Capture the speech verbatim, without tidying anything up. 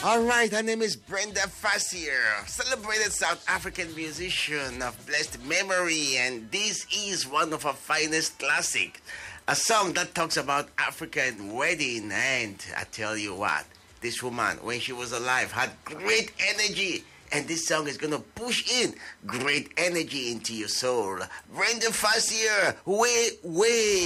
All right, her name is Brenda Fassie, celebrated South African musician of blessed memory, and this is one of her finest classics, a song that talks about African wedding. And I tell you what, this woman, when she was alive, had great energy, and this song is gonna push in great energy into your soul. Brenda Fassie, way, way.